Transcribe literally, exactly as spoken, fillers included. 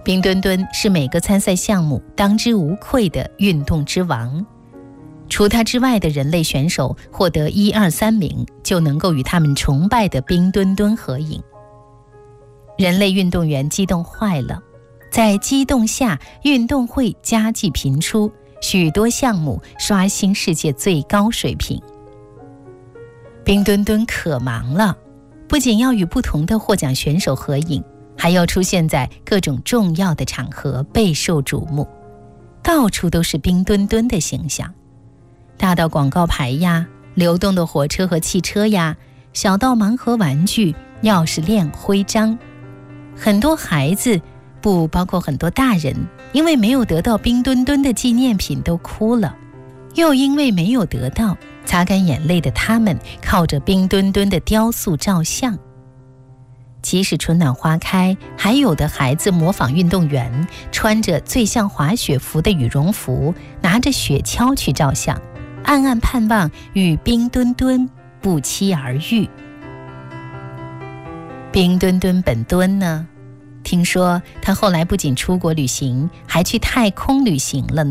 冰墩墩是每个参赛项目当之无愧的运动之王，除他之外的人类选手获得一二三名，就能够与他们崇拜的冰墩墩合影。人类运动员激动坏了，在激动下，运动会佳绩频出，许多项目刷新世界最高水平。冰墩墩可忙了，不仅要与不同的获奖选手合影，还要出现在各种重要的场合，备受瞩目，到处都是冰墩墩的形象，大到广告牌呀，流动的火车和汽车呀，小到盲盒玩具、钥匙链、徽章。很多孩子，不包括很多大人，因为没有得到冰墩墩的纪念品都哭了，又因为没有得到，擦干眼泪的他们靠着冰墩墩的雕塑照相。即使春暖花开，还有的孩子模仿运动员，穿着最像滑雪服的羽绒服，拿着雪橇去照相，暗暗盼望与冰墩墩不期而遇。冰墩墩本墩呢？听说他后来不仅出国旅行，还去太空旅行了呢。